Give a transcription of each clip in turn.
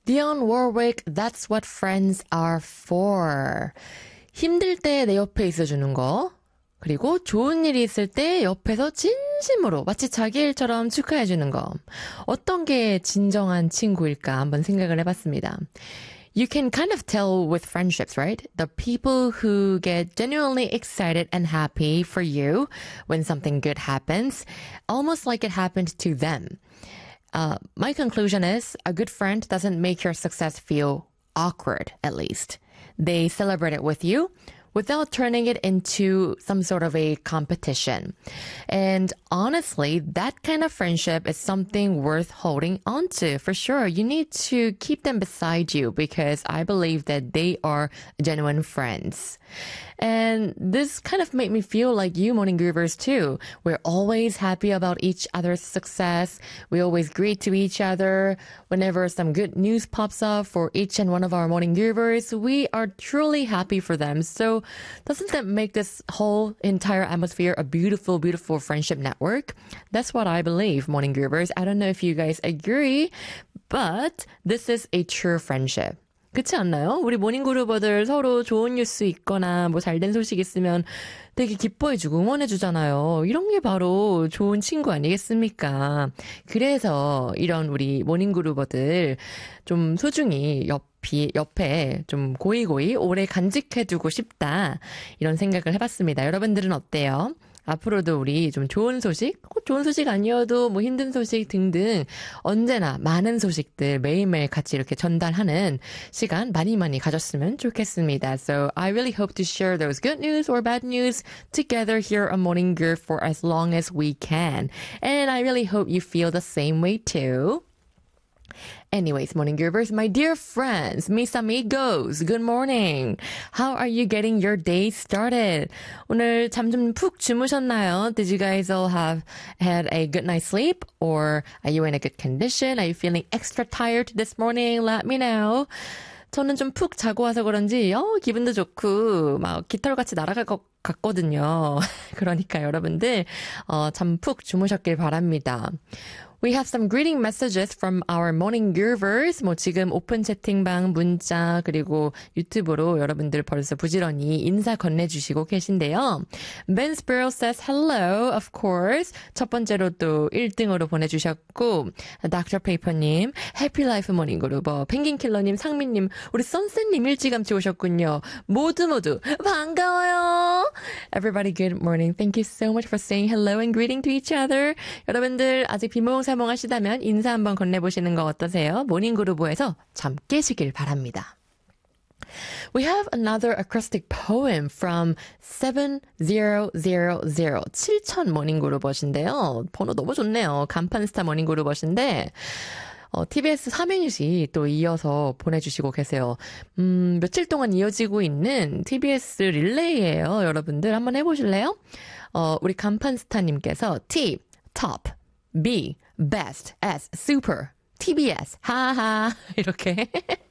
Dionne Warwick, that's what friends are for. 힘들 때 내 옆에 있어주는 거. 그리고 좋은 일이 있을 때 옆에서 진심으로 마치 자기 일처럼 축하해주는 거. 어떤 게 진정한 친구일까 한번 생각을 해봤습니다. You can kind of tell with friendships, right? The people who get genuinely excited and happy for you when something good happens, almost like it happened to them. My conclusion is a good friend doesn't make your success feel awkward, at least. They celebrate it with you without turning it into some sort of a competition. And honestly, that kind of friendship is something worth holding on to, for sure. You need to keep them beside you because I believe that they are genuine friends. And this kind of made me feel like you morning groovers too. We're always happy about each other's success. We always greet to each other. Whenever some good news pops up for each and one of our morning groovers, we are truly happy for them. So doesn't that make this whole entire atmosphere a beautiful, beautiful friendship network? That's what I believe, morning groovers. I don't know if you guys agree, but this is a true friendship. 그렇지 않나요? 우리 모닝그루버들 서로 좋은 뉴스 있거나 뭐 잘된 소식 있으면 되게 기뻐해주고 응원해주잖아요. 이런 게 바로 좋은 친구 아니겠습니까? 그래서 이런 우리 모닝그루버들 좀 소중히 옆에 좀 고이고이 오래 간직해두고 싶다. 이런 생각을 해봤습니다. 여러분들은 어때요? 앞으로도 우리 좀 좋은 소식, 꼭 좋은 소식 아니어도 뭐 힘든 소식 등등 언제나 많은 소식들 매일매일 같이 이렇게 전달하는 시간 많이 가졌으면 좋겠습니다. So I really hope to share those good news or bad news together here on Morning Groove for as long as we can. And I really hope you feel the same way too. Anyways, morning groovers, my dear friends, mis amigos, good morning. How are you getting your day started? 오늘 잠 좀 푹 주무셨나요? Did you guys all have had a good night's sleep? Or are you in a good condition? Are you feeling extra tired this morning? Let me know. 저는 좀 푹 자고 와서 그런지 기분도 좋고 막 깃털같이 날아갈 것 같거든요. 그러니까 여러분들 잠 푹 주무셨길 바랍니다. We have some greeting messages from our morning groovers. 뭐 지금 오픈 채팅방, 문자, 그리고 유튜브로 여러분들 벌써 부지런히 인사 건네주시고 계신데요. Ben Sparrow says hello, of course. 첫 번째로 또 1등으로 보내주셨고, Dr. Paper님, Happy Life morning groover, 펭귄킬러님, 상민님, 우리 선생님 일찌감치 오셨군요. 모두 반가워요. Everybody, good morning. Thank you so much for saying hello and greeting to each other. 여러분들 아직 비몽사몽 하시다면 인사 한번 건네보시는 거 어떠세요? 모닝그루브에서 잠 깨시길 바랍니다. We have another acoustic poem from 7000. 7000 모닝그루버신데요. 번호 너무 좋네요. 간판스타 모닝그루버신데 TBS 삼행시 또 이어서 보내주시고 계세요. 며칠 동안 이어지고 있는 TBS 릴레이예요. 여러분들 한번 해보실래요? 우리 간판스타님께서 T, top, B, best, S, super, TBS, 하하 이렇게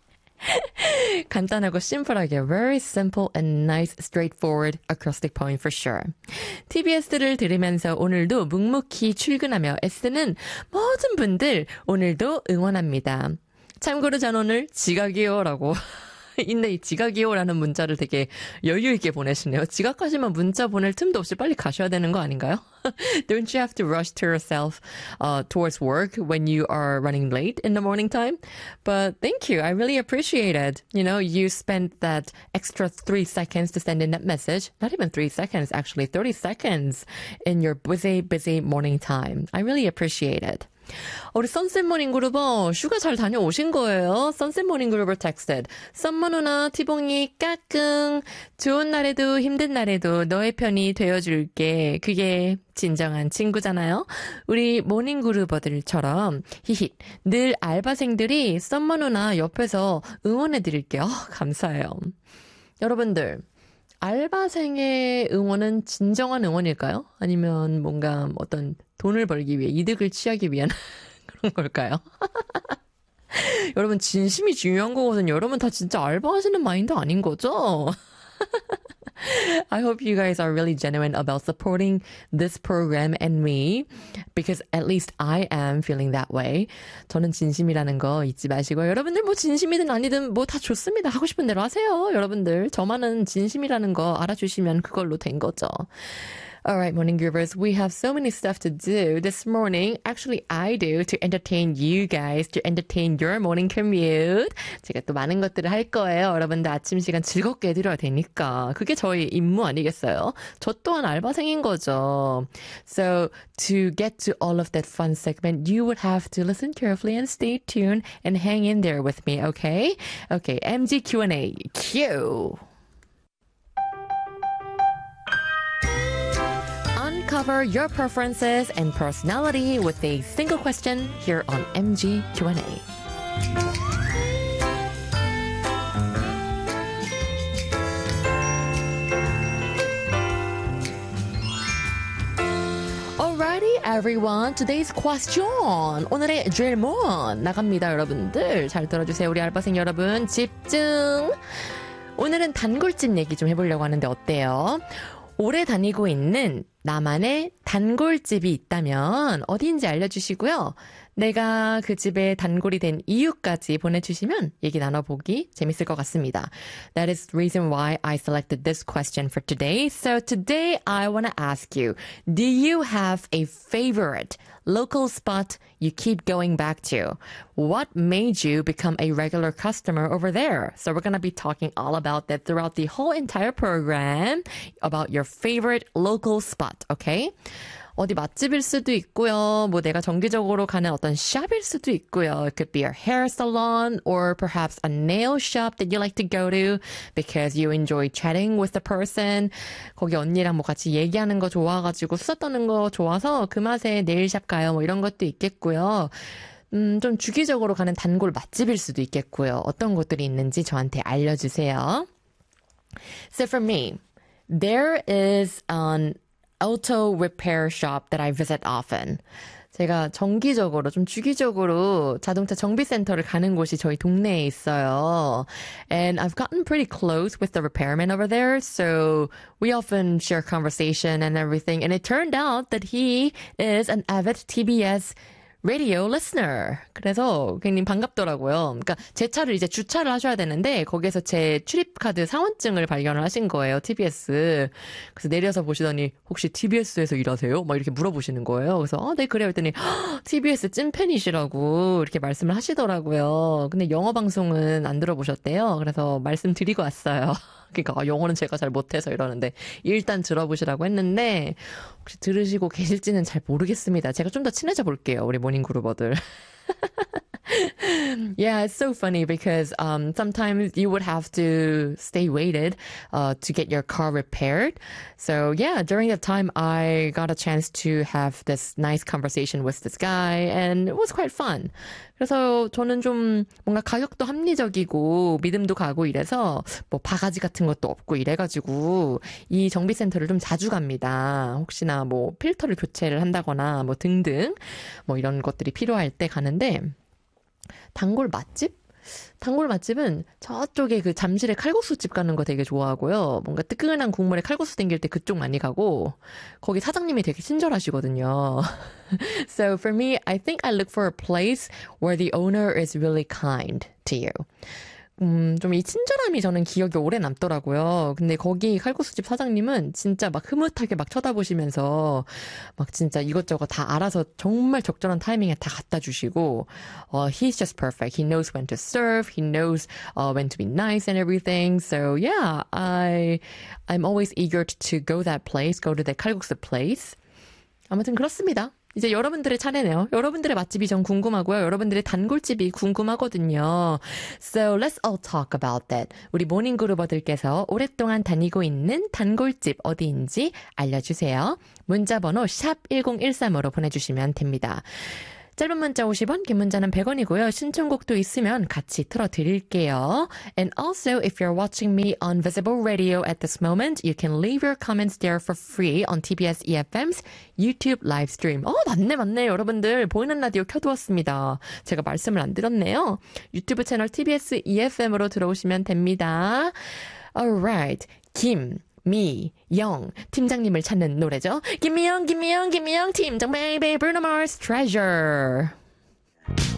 간단하고 심플하게 very simple and nice, straightforward acrostic poem for sure. TBS를 들으면서 오늘도 묵묵히 출근하며 애쓰는 모든 분들 오늘도 응원합니다. 참고로 전 오늘 지각이요라고 있네. 이 지각이요라는 문자를 되게 여유 있게 보내시네요. 지각하시면 문자 보낼 틈도 없이 빨리 가셔야 되는 거 아닌가요? Don't you have to rush to yourself towards work when you are running late in the morning time? But thank you. I really appreciate it. You know, you spent that extra 3 seconds to send in that message. Not even 3 seconds, actually 30 seconds in your busy morning time. I really appreciate it. 우리 선셋 모닝 그루버 휴가 잘 다녀오신 거예요? 선셋 모닝 그루버 texted. 썸머 누나 티봉이 까꿍. 좋은 날에도 힘든 날에도 너의 편이 되어줄게. 그게 진정한 친구잖아요. 우리 모닝 그루버들처럼 히히 늘 알바생들이 썸머 누나 옆에서 응원해드릴게요. 감사해요. 여러분들 알바생의 응원은 진정한 응원일까요? 아니면 뭔가 어떤 돈을 벌기 위해 이득을 취하기 위한 그런 걸까요? 여러분 진심이 중요한 거거든요. 여러분 다 진짜 알바하시는 마인드 아닌 거죠? I hope you guys are really genuine about supporting this program and me because at least I am feeling that way. 저는 진심이라는 거 잊지 마시고요. 여러분들 뭐 진심이든 아니든 뭐 다 좋습니다. 하고 싶은 대로 하세요. 여러분들 저만은 진심이라는 거 알아주시면 그걸로 된 거죠. All right, morning groovers, we have so many stuff to do this morning. Actually, I do to entertain you guys, to entertain your morning commute. 제가 또 많은 것들을 할 거예요. 여러분들 아침 시간 즐겁게 해드려야 되니까. 그게 저희 임무 아니겠어요? 저 또한 알바생인 거죠. So, to get to all of that fun segment, you would have to listen carefully and stay tuned and hang in there with me, okay? Okay, MG Q&A, cue! Uncover your preferences and personality with a single question here on MG Q&A. Alrighty, everyone. Today's question. 오늘의 질문 나갑니다, 여러분들. 잘 들어주세요, 우리 알바생 여러분. 집중. 오늘은 단골집 얘기 좀 해보려고 하는데 어때요? 오래 다니고 있는 나만의 단골집이 있다면 어디인지 알려주시고요. 내가 그 집에 단골이 된 이유까지 보내주시면 얘기 나눠보기 재밌을 것 같습니다. That is the reason why I selected this question for today. So today I want to ask you, do you have a favorite local spot you keep going back to? What made you become a regular customer over there? So we're going to be talking all about that throughout the whole entire program, about your favorite local spot, okay? 어디 맛집일 수도 있고요. 뭐 내가 정기적으로 가는 어떤 샵일 수도 있고요. It could be a hair salon or perhaps a nail shop that you like to go to because you enjoy chatting with the person. 거기 언니랑 뭐 같이 얘기하는 거 좋아가지고 수다 떠는 거 좋아서 그 맛에 네일샵 가요. 뭐 이런 것도 있겠고요. 좀 주기적으로 가는 단골 맛집일 수도 있겠고요. 어떤 곳들이 있는지 저한테 알려주세요. So for me, there is an auto repair shop that I visit often. 제가 정기적으로, 좀 주기적으로 자동차 정비센터를 가는 곳이 저희 동네에 있어요. And I've gotten pretty close with the repairman over there, so we often share conversation and everything. And it turned out that he is an avid TBS radio listener. 그래서 굉장히 반갑더라고요. 그러니까 제 차를 이제 주차를 하셔야 되는데 거기에서 제 출입카드 사원증을 발견을 하신 거예요. TBS. 그래서 내려서 보시더니 혹시 TBS에서 일하세요? 막 이렇게 물어보시는 거예요. 그래서 네 그래요 했더니 TBS 찐팬이시라고 이렇게 말씀을 하시더라고요. 근데 영어 방송은 안 들어보셨대요. 그래서 말씀드리고 왔어요. 그러니까 영어는 제가 잘 못해서 이러는데 일단 들어보시라고 했는데 혹시 들으시고 계실지는 잘 모르겠습니다. 제가 좀 더 친해져 볼게요. 우리 모닝그루버들. Yeah, it's so funny because sometimes you would have to stay waited to get your car repaired. So yeah, during that time I got a chance to have this nice conversation with this guy and it was quite fun. 그래서 저는 좀 뭔가 가격도 합리적이고 믿음도 가고 이래서 뭐 바가지 같은 것도 없고 이래가지고 이 정비센터를 좀 자주 갑니다. 혹시나 뭐 필터를 교체를 한다거나 뭐 등등 뭐 이런 것들이 필요할 때 가는데 단골 맛집? 단골 맛집은 저쪽에 그 잠실에 칼국수집 가는 거 되게 좋아하고요. 뭔가 뜨끈한 국물에 칼국수 땡길 때 그쪽 많이 가고 거기 사장님이 되게 친절하시거든요. So for me, I think I look for a place where the owner is really kind to you. 좀 이 친절함이 저는 기억에 오래 남더라고요. 근데 거기 칼국수집 사장님은 진짜 막 흐뭇하게 막 쳐다보시면서 막 진짜 이것저것 다 알아서 정말 적절한 타이밍에 다 갖다 주시고 he's just perfect. He knows when to serve. He knows when to be nice and everything. So yeah, I'm always eager to go that place, go to the 칼국수 place. 아무튼 그렇습니다. 이제 여러분들의 차례네요. 여러분들의 맛집이 전 궁금하고요. 여러분들의 단골집이 궁금하거든요. So let's all talk about that. 우리 모닝그루버들께서 오랫동안 다니고 있는 단골집 어디인지 알려주세요. 문자번호 샵 1013으로 보내주시면 됩니다. 짧은 문자 50원, 긴 문자는 100원이고요. 신청곡도 있으면 같이 틀어드릴게요. And also, if you're watching me on Visible Radio at this moment, you can leave your comments there for free on TBS EFM's YouTube live stream. 맞네. 여러분들 보이는 라디오 켜두었습니다. 제가 말씀을 안 드렸네요. 유튜브 채널 TBS EFM으로 들어오시면 됩니다. Alright. 김미영 팀장님을 찾는 노래죠. 김미영, 김미영, 김미영 팀장, baby, Bruno Mars, treasure.